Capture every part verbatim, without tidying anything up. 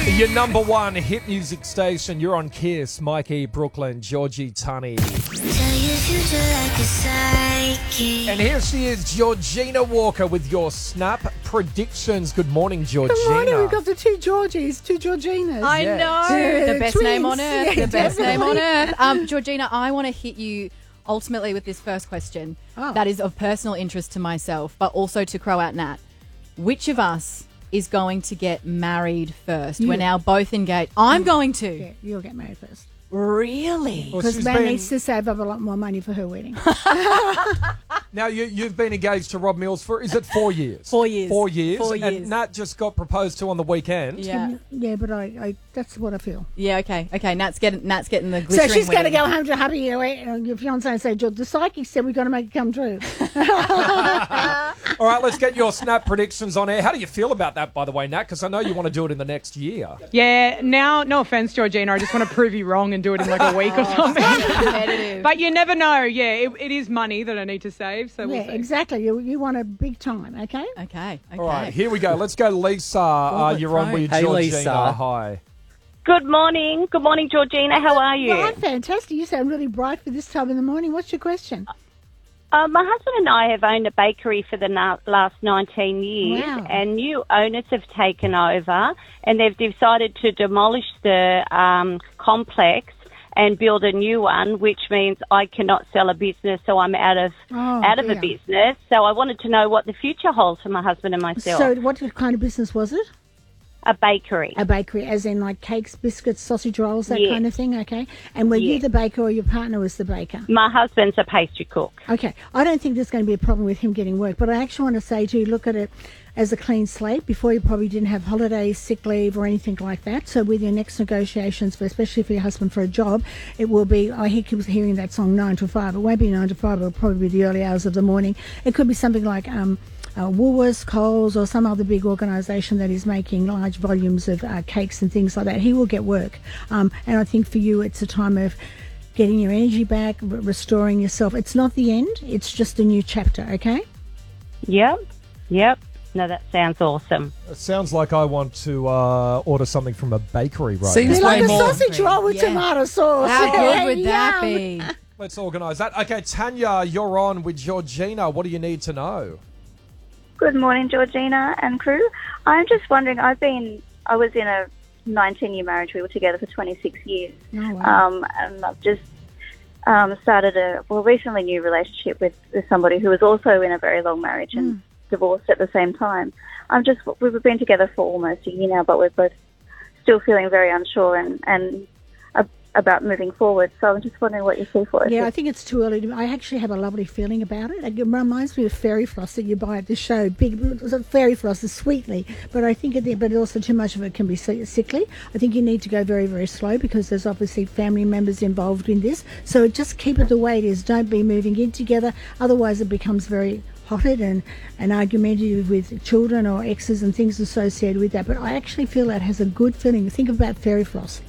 Your number one hit music station. You're on Kiss. Mikey, Brooklyn, Georgie, Tunny. And here she is, Georgina Walker, with your Snap predictions. Good morning, Georgina. Good morning. We've got the two Georgies, two Georginas. I Yes. know. Yeah, the best twins. name on earth. Yeah, the best name on definitely. earth. Um, Georgina, I want to hit you ultimately with this first question Oh. that is of personal interest to myself, but also to Croat Nat. Which of us is going to get married first? You. We're now both engaged. I'm going to. Yeah, you'll get married first. Really? Well, Because she's man been- needs to save up a lot more money for her wedding. Now, you, you've been engaged to Rob Mills for, is it four years? Four years. Four years. Four And years. Nat just got proposed to on the weekend. Yeah. Yeah, but I, I that's what I feel. Yeah, okay. Okay, Nat's getting Nat's getting the So glittering she's going to wedding. go home to hubby, you know, and your fiance and say, "George, the psychic said we've got to make it come true." All right, let's get your Snap predictions on air. How do you feel about that, by the way, Nat? Because I know you want to do it in the next year. Yeah, now, no offense, Georgina, I just want to prove you wrong and do it in like a week or something. Competitive. But you never know. Yeah, it, it is money that I need to save, so we'll Yeah, see. exactly. You you want a big time, okay? Okay, okay. All right, here we go. Let's go, Lisa. Uh, but you're on right. with Hey, Georgina. Lisa. Hi. Good morning. Good morning, Georgina. How are you? Well, I'm fantastic. You sound really bright for this time in the morning. What's your question? Uh, my husband and I have owned a bakery for the na- last nineteen years, Wow. and new owners have taken over, and they've decided to demolish the um, complex and build a new one, which means I cannot sell a business, so I'm out of Oh, out of a dear. business. So I wanted to know what the future holds for my husband and myself. So, what kind of business was it? a bakery. A bakery, as in like cakes, biscuits, sausage rolls, that Yes. kind of thing. Okay. And were you Yes. the baker or your partner was the baker? My husband's a pastry cook. Okay. I don't think there's going to be a problem with him getting work, but I actually want to say to you, look at it as a clean slate. Before, you probably didn't have holidays, sick leave, or anything like that. So with your next negotiations, for especially for your husband for a job, it will be, I he keeps hearing that song nine to five. It won't be nine to five. It'll probably be the early hours of the morning. It could be something like um, uh, Woolworths, Coles, or some other big organisation that is making large volumes of uh, cakes and things like that. He will get work. Um, and I think for you, it's a time of getting your energy back, re- restoring yourself. It's not the end. It's just a new chapter, okay? Yep, yep. No, that sounds awesome. It sounds like I want to uh, order something from a bakery right Seems Be now. like way a more- sausage roll with Yeah. tomato sauce. How good would that Yum. be? Let's organise that. Okay, Tanya, you're on with Georgina. What do you need to know? Good morning, Georgina and crew. I'm just wondering, I've been, I was in a nineteen-year marriage. We were together for twenty-six years. Oh, wow. Um, and I've just um, started a, well, recently new relationship with, with somebody who was also in a very long marriage and divorced at the same time. I'm just, we've been together for almost a year now, but we're both still feeling very unsure and, and ab- about moving forward. So I'm just wondering what you see for us. Yeah, I think it's too early. To, I actually have a lovely feeling about it. It reminds me of fairy floss that you buy at the show. Big fairy floss is sweetly, but I think it, but also too much of it can be si- sickly. I think you need to go very, very slow because there's obviously family members involved in this. So just keep it the way it is. Don't be moving in together. Otherwise, it becomes very hotted and, and argumentative with children or exes and things associated with that. But I actually feel that has a good feeling. Think about fairy floss.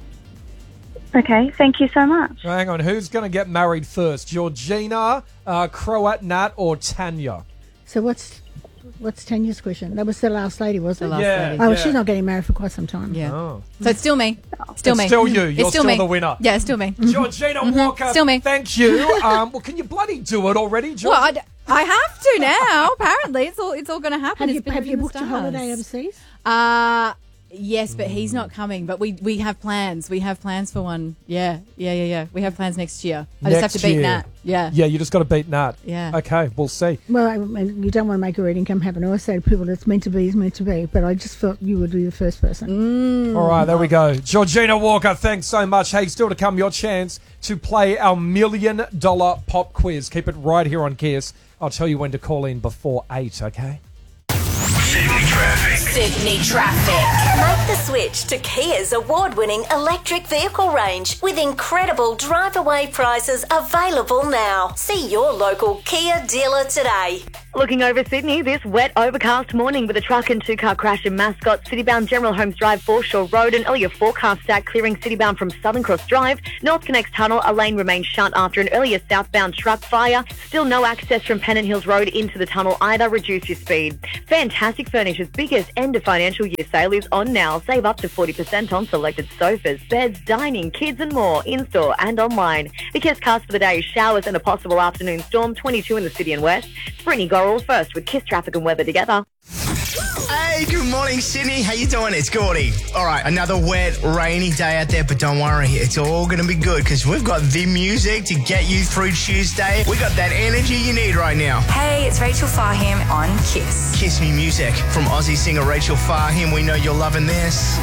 Okay, thank you so much. Hang on, who's going to get married first? Georgina, uh, Croat Nat, or Tanya? So what's what's Tanya's question? That was the last lady, wasn't The it? last Yeah. lady. Oh, Yeah. she's not getting married for quite some time. Yeah. Oh. So it's still me. Still It's me. still you. You're It's still, still me. the winner. Yeah, it's still me. Georgina Walker, Still me. thank you. Um, well, can you bloody do it already, George? Well, I, d- I have to now. Apparently, it's all it's all going to happen. Have you It's been have you written in booked the a holiday stars. overseas? Uh yes, but he's not coming. But we we have plans. We have plans for one. Yeah, yeah, yeah, yeah. We have plans next year. I just have Next to beat year. Nat. Yeah. Yeah, you just got to beat Nat. Yeah. Okay, we'll see. Well, I mean, you don't want to make a reading come happen. I always say to people, it's meant to be, is meant to be. But I just felt you would be the first person. All right, there we go. Georgina Walker, thanks so much. Hey, still to come, your chance to play our million dollar pop quiz. Keep it right here on Kiss. I'll tell you when to call in before eight, okay? Sydney traffic. Sydney traffic. Make the switch to Kia's award-winning electric vehicle range with incredible drive-away prices available now. See your local Kia dealer today. Looking over Sydney, this wet, overcast morning with a truck and two-car crash in Mascot, Citybound General Holmes Drive, Foreshore Road, an earlier forecast stack clearing Citybound from Southern Cross Drive. North Connects Tunnel, a lane remains shut after an earlier southbound truck fire. Still no access from Pennant Hills Road into the tunnel either. Reduce your speed. Fantastic Furniture's biggest end of financial year sale is on now. Save up to forty percent on selected sofas, beds, dining, kids and more, in-store and online. The Kiss cast for the day is showers and a possible afternoon storm, twenty-two in the city and west. It's Brittany Gorrell first with Kiss traffic and weather together. Hey, good morning, Sydney. How you doing? It's Gordy. All right, another wet, rainy day out there, but don't worry, it's all going to be good because we've got the music to get you through Tuesday. We got that energy you need right now. Hey, it's Rachel Farham on Kiss. Kiss Me Music from Aussie singer Rachel Farham. We know you're loving this.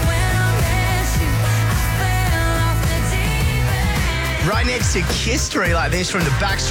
Right next to Kiss Tree like this from the Backstreet